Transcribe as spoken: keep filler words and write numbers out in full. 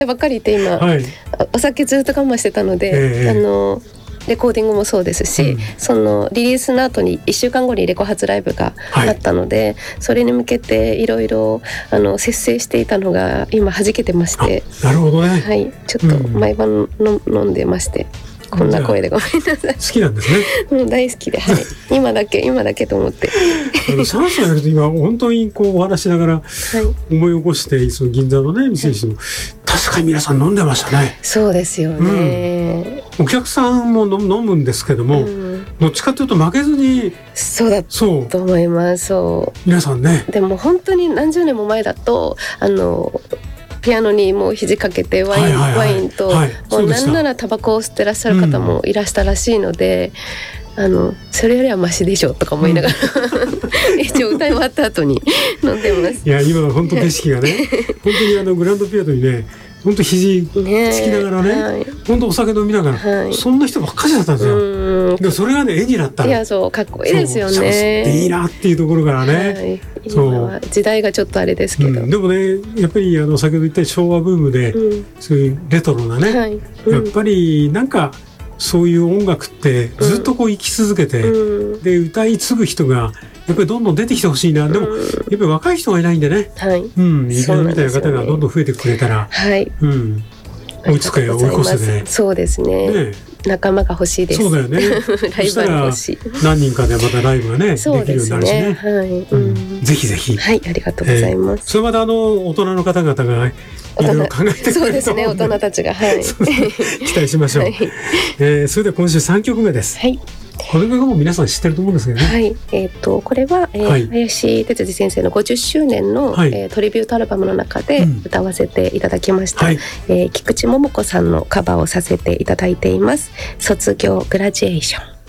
ばっかりいて今、はい、お酒ずっと我慢してたので、えー、あのレコーディングもそうですし、うん、そのリリースの後にいっしゅうかんごにレコ発ライブがあったので、はい、それに向けていろいろあの節制していたのが今弾けてまして、 なるほどね、 はい、ちょっと毎晩の、うん、飲んでまして、こんな声でごめんなさい。 好きなんですね。 もう大好きで、はい、今だけ今だけと思ってあのシャンソンやると今本当にこうお話しながら思い起こして、はい、その銀座のね店にしても、はい、確かに皆さん飲んでましたね。 そうですよね、 うん、お客さんも飲むんですけども、うん、どっちかというと負けずに、 そうだと思います。そう皆さんね。 でも本当に何十年も前だとあのピアノにもう肘掛けてワイン、はいはいはい、ワインと、はい、もうなんならタバコを吸ってらっしゃる方もいらしたらしいので、うん、あのそれよりはマシでしょとか思いながら、うん、一応歌い終わった後に飲んでます。 いや今本当景色がね本当にあのグランドピアノにね本当肘つきながらね、はい、本当お酒飲みながら、はい、そんな人ばっかりだったんですよ。うんでそれがね絵になったの。 いやそうかっこいいですよね。そうでいいなっていうところからね、はい、 今は時代がちょっとあれですけど、うん、 でもねやっぱりあの先ほど言った昭和ブームで、うん、そういうレトロなね、はいうん、やっぱりなんかそういう音楽ってずっとこう生き続けて、うん、で歌い継ぐ人がやっぱりどんどん出てきてほしいな。でも、うん、やっぱり若い人がいないんでね、はい、うん、いかみたいな方がどんどん増えてくれたら、はい、うん、追いつけ追い越せで、 そうですね。ね仲間が欲しいです。 そうだよね。 ライバル欲しい。 何人かでまたライブがね、できるようになるしね。はい、うん、ぜひぜひ。 はい、ありがとうございます。 えー、それまであの大人の方々がいろいろ考えてくれると思うので、 そうですね、大人たちが、はい、 期待しましょう。はい、えー、それでは今週さんきょくめです。はい。この曲も皆さん知ってると思うんですけどね。 はい、えっとこれは、えーはい、林哲司先生のごじゅっしゅうねんの、はい、えー、トリビュートアルバムの中で歌わせていただきました、うん、えー、菊池桃子さんのカバーをさせていただいています。卒業グラジュエーション。